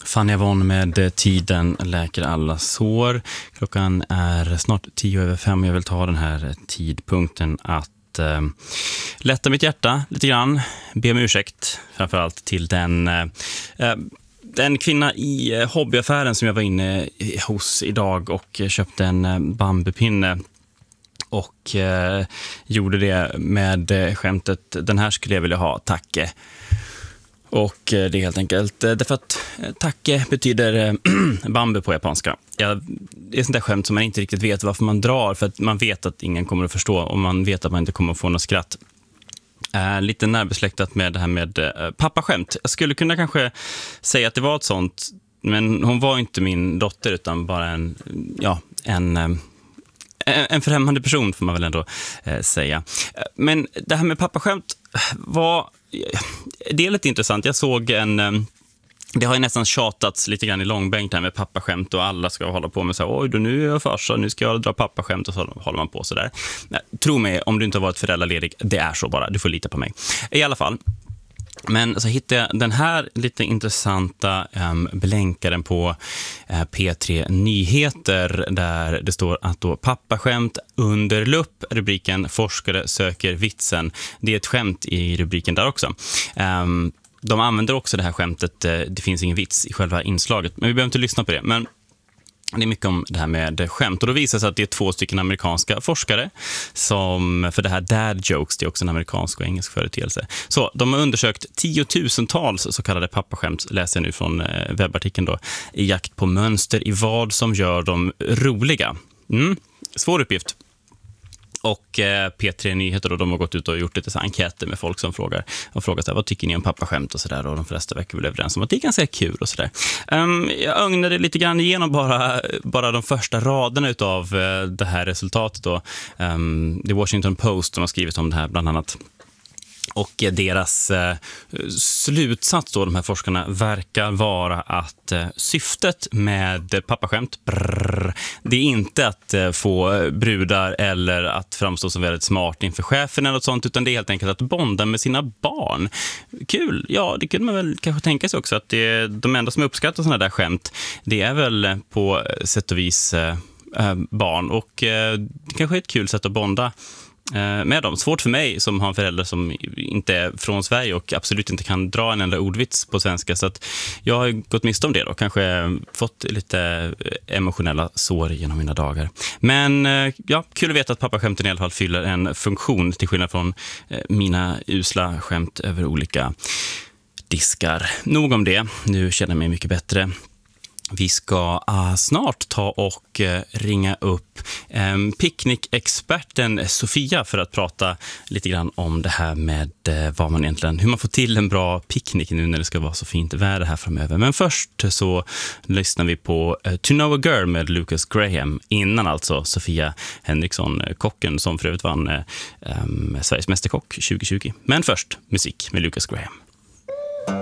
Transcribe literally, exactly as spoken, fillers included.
Fanny Avon med Tiden läker alla sår. Klockan är snart tio över fem. Jag vill ta den här tidpunkten att eh, lätta mitt hjärta lite grann. Be om ursäkt framförallt till den, eh, den kvinna i hobbyaffären som jag var inne hos idag och köpte en bambupinne. Och eh, gjorde det med skämtet: den här skulle jag vilja ha, tacke. Och det är helt enkelt därför att tacke betyder bambu på japanska. Ja, det är sånt där skämt som man inte riktigt vet varför man drar, för att man vet att ingen kommer att förstå och man vet att man inte kommer att få något skratt. Äh, lite närbesläktat med det här med äh, pappaskämt. Jag skulle kunna kanske säga att det var ett sånt, men hon var inte min dotter utan bara en, ja, en... Äh, En främmande person får man väl ändå eh, säga. Men det här med pappaskämt var... Det är lite intressant. Jag såg en... Eh, det har ju nästan tjatats lite grann i långbänk här med pappaskämt och alla ska hålla på med så här: oj, då nu är jag farsa, nu ska jag dra pappaskämt, och så håller man på så där. Nej, tro mig, om du inte har varit föräldraledig, det är så bara. Du får lita på mig. I alla fall. Men så hittade jag den här lite intressanta um, blänkaren på uh, P tre Nyheter där det står att då pappaskämt under lupp, rubriken forskare söker vitsen. Det är ett skämt i rubriken där också. Um, de använder också det här skämtet, uh, det finns ingen vits i själva inslaget, men vi behöver inte lyssna på det. Men det är mycket om det här med skämt. Och då visar det sig att det är två stycken amerikanska forskare som, för det här dad jokes, det är också en amerikansk och engelsk företeelse. Så de har undersökt tiotusentals så kallade pappaskämt, läser jag nu från webbartikeln då, i jakt på mönster i vad som gör dem roliga. Mm, svår uppgift. Och eh, P tre Nyheter då, de har gått ut och gjort lite så enkäter med folk som frågar och frågar så här: vad tycker ni om pappaskämt och sådär, och de flesta verkar väl överens om att det är ganska kul och sådär. Um, jag ögnade lite grann igenom bara, bara de första raderna utav uh, det här resultatet då. Um, The Washington Post som har skrivit om det här bland annat. Och deras eh, slutsats då, de här forskarna, verkar vara att eh, syftet med pappaskämt, brrr, det är inte att eh, få brudar eller att framstå som väldigt smart inför chefen eller något sånt, utan det är helt enkelt att bonda med sina barn. Kul, ja, det kunde man väl kanske tänka sig också, att det, de enda som uppskattar sådana där skämt, det är väl på sätt och vis eh, barn, och eh, det kanske är ett kul sätt att bonda med dem. Svårt för mig som har en förälder som inte är från Sverige och absolut inte kan dra en enda ordvits på svenska, så att jag har gått miste om det då. Kanske fått lite emotionella sår genom mina dagar. Men ja, kul att veta att pappaskämten i alla fall fyller en funktion, till skillnad från mina usla skämt över olika diskar. Nog om det. Nu känner jag mig mycket bättre. Vi ska uh, snart ta och uh, ringa upp um, picknickexperten Sofia för att prata lite grann om det här med uh, vad man egentligen, hur man får till en bra picknick nu när det ska vara så fint väder här framöver. Men först så lyssnar vi på uh, To Know a Girl med Lucas Graham, innan alltså Sofia Henriksson, uh, kocken som för övrigt vann uh, um, Sveriges mästerkock tjugo tjugo. Men först musik med Lucas Graham.